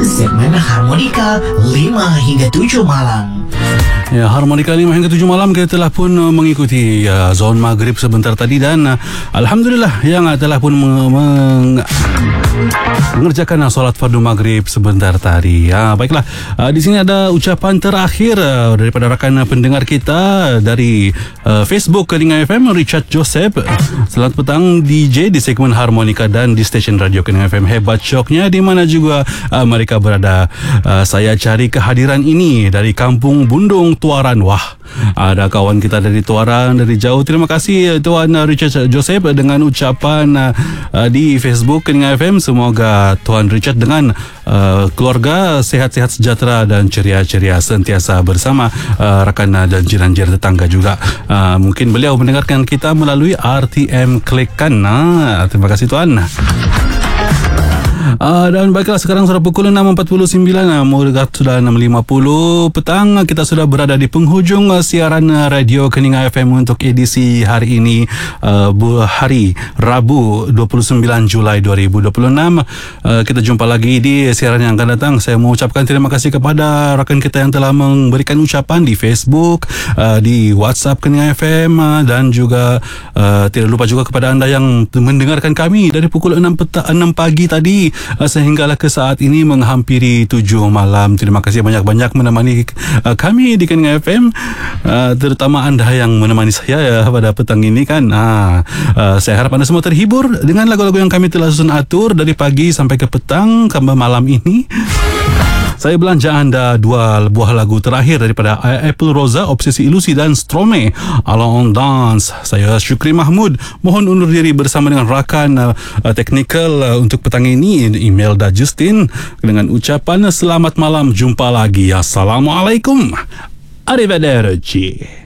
segmen Harmonika 5 hingga 7 malam. Ya, Harmonika 5 hingga 7 malam kita telah pun mengikuti zon maghrib sebentar tadi dan Alhamdulillah yang telah pun mengerjakan solat fardu maghrib sebentar tadi. Baiklah, di sini ada ucapan terakhir daripada rakan pendengar kita dari Facebook Keningan FM, Richard Joseph. Selamat petang DJ di segmen Harmonika dan di stesen radio Keningan FM. Hebat syoknya di mana juga mereka berada. Saya cari kehadiran ini dari Kampung Bundung, Tuaran. Wah, ada kawan kita dari Tuaran dari jauh. Terima kasih Tuan Richard Joseph dengan ucapan di Facebook Keningan FM. Semoga Tuan Richard dengan keluarga sehat-sehat sejahtera dan ceria-ceria sentiasa bersama rakan dan jiran-jiran tetangga juga. Mungkin beliau mendengarkan kita melalui RTM Klik kan. Terima kasih Tuan. Dan baiklah, sekarang sudah pukul 6.49, sudah 6.50 petang. Kita sudah berada di penghujung siaran radio Keningan FM untuk edisi hari ini, hari Rabu 29 Julai 2026. Kita jumpa lagi di siaran yang akan datang. Saya mengucapkan terima kasih kepada rakan kita yang telah memberikan ucapan di Facebook, di WhatsApp Keningan FM, dan juga tidak lupa juga kepada anda yang mendengarkan kami dari pukul 6 pagi tadi sehinggalah ke saat ini menghampiri 7 malam. Terima kasih banyak-banyak menemani kami di Keningan FM, terutama anda yang menemani saya pada petang ini kan. Saya harap anda semua terhibur dengan lagu-lagu yang kami telah susun atur dari pagi sampai ke petang ke malam ini. Saya belanja anda 2 buah lagu terakhir daripada Apple Rosa, Obsesi Ilusi, dan Stromae, Alone Dance. Saya Syukri Mahmud, mohon undur diri bersama dengan rakan teknikal untuk petang ini, Imelda Justin, dengan ucapan selamat malam, jumpa lagi. Assalamualaikum. Arrivederci.